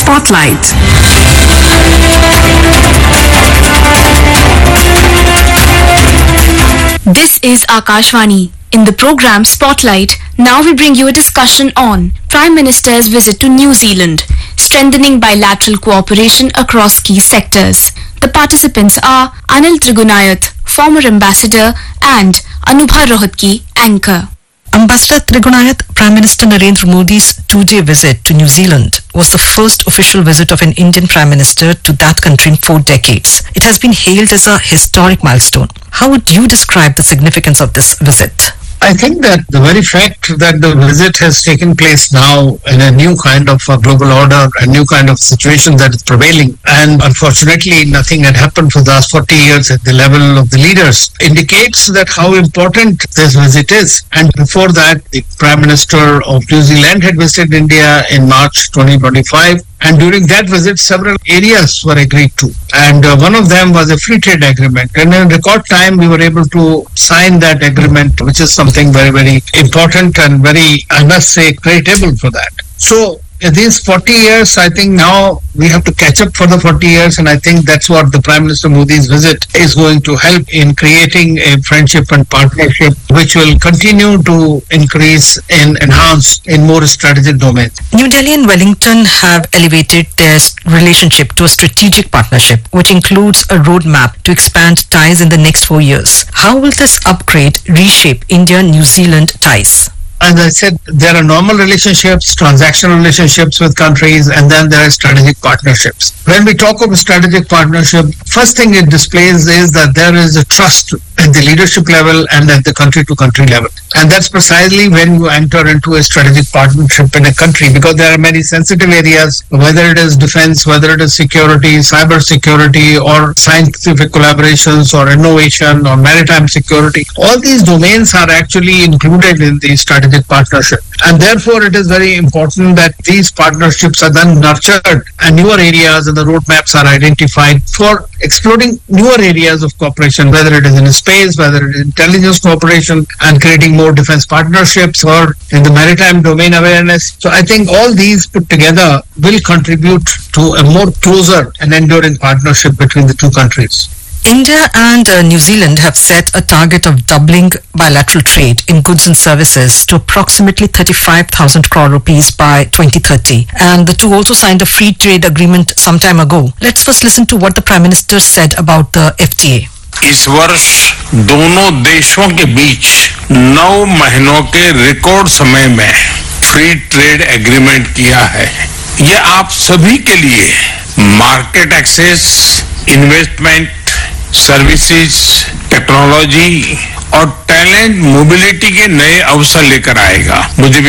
Spotlight. This is Akashvani. In the program Spotlight, now we bring you a discussion on Prime Minister's visit to New Zealand, strengthening bilateral cooperation across key sectors. The participants are Anil Trigunayath, former ambassador, and Anubha Rohatgi, anchor. Ambassador Trigunayath, Prime Minister Narendra Modi's two-day visit to New Zealand was the first official visit of an Indian Prime Minister to that country in 4 decades. It has been hailed as a historic milestone. How would you describe the significance of this visit? I think that the very fact that the visit has taken place now in a new kind of global order, a new kind of situation that is prevailing, and unfortunately nothing had happened for the last 40 years at the level of the leaders, indicates that how important this visit is. And before that, the Prime Minister of New Zealand had visited India in March 2025. And during that visit, several areas were agreed to. And one of them was a free trade agreement. And in record time, we were able to sign that agreement, which is something very, very important and very, I must say, creditable for that. So in these 40 years, I think now we have to catch up for the 40 years. And I think that's what the Prime Minister Modi's visit is going to help in creating a friendship and partnership, which will continue to increase and enhance in more strategic domains. New Delhi and Wellington have elevated their relationship to a strategic partnership, which includes a roadmap to expand ties in the next 4 years. How will this upgrade reshape India-New Zealand ties? As I said, there are normal relationships, transactional relationships with countries, and then there are strategic partnerships. When we talk of a strategic partnership, first thing it displays is that there is a trust at the leadership level and at the country-to-country level. And that's precisely when you enter into a strategic partnership in a country, because there are many sensitive areas, whether it is defense, whether it is security, cyber security, or scientific collaborations, or innovation, or maritime security. All these domains are actually included in the strategic partnership. And therefore, it is very important that these partnerships are then nurtured and newer areas and the roadmaps are identified for exploring newer areas of cooperation, whether it is in space, whether it is intelligence cooperation, and creating more defense partnerships, or in the maritime domain awareness. So I think all these put together will contribute to a more closer and enduring partnership between the two countries. India and New Zealand have set a target of doubling bilateral trade in goods and services to approximately 35,000 crore rupees by 2030. And the two also signed a free trade agreement some time ago. Let's first listen to what the Prime Minister said about the FTA. इस वर्ष दोनों देशों के बीच 9 महीनों के record समय में free trade agreement किया है। ये आप सभी के लिए market access, investment, services, technology और टैलेंट मोबिलिटी के नए अवसर लेकर आएगा। मुझे